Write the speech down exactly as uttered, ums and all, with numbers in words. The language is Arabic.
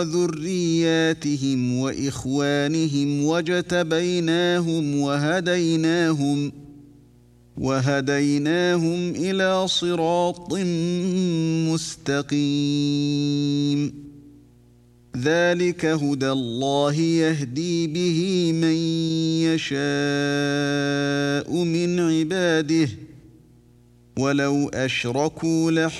وذرياتهم وإخوانهم وَاجْتَبَيْنَاهُمْ وهديناهم وهديناهم إلى صراط مستقيم. ذلك هدى الله يهدي به من يشاء من عباده ولو أشركوا لحبط